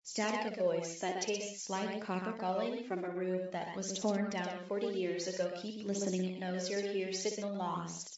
Static a voice that tastes like copper calling from a room that was torn down 40 years ago. Keep listening, it knows you're here. Signal lost.